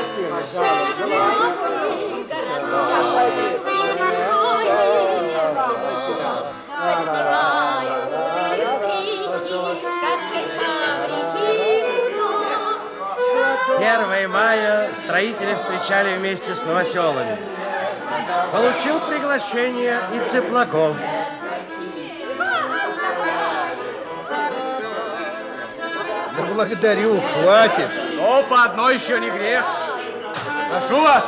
Первое мая строители встречали вместе с новоселами. Получил приглашение и Цыплаков. Да благодарю, хватит. О, по одной еще не грех. Прошу вас.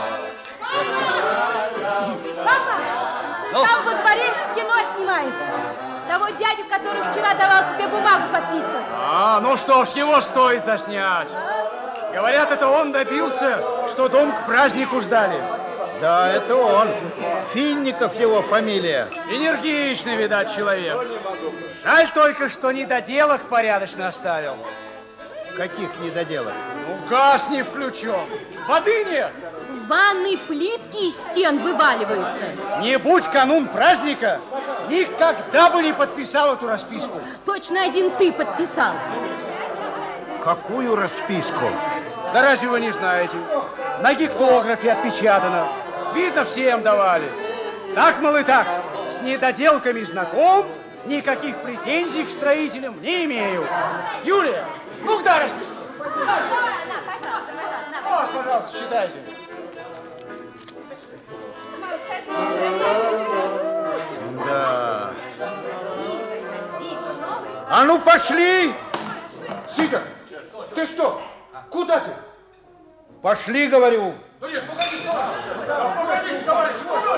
Папа, там во дворе кино снимает. Того дядю, который вчера давал тебе бумагу подписывать. А, ну что ж, его стоит заснять. Говорят, это он добился, что дом к празднику ждали. Да, это он. Финников его фамилия. Энергичный, видать, человек. Жаль только, что недоделок порядочно оставил. Каких недоделок? Ну, газ не включен, воды нет. В ванной плитки из стен вываливаются. Не будь канун праздника, никогда бы не подписал эту расписку. Точно один ты подписал. Какую расписку? Да разве вы не знаете? На гектографе отпечатано. Видно, всем давали. Так, мол, и так. С недоделками знаком, никаких претензий к строителям не имею. Юлия, ну куда расписку? Вот, пожалуйста, читайте. Да. А ну пошли! Сидор, ты что? Куда ты? Пошли, говорю. Да нет, погодите, товарищ. Погодите, товарищ.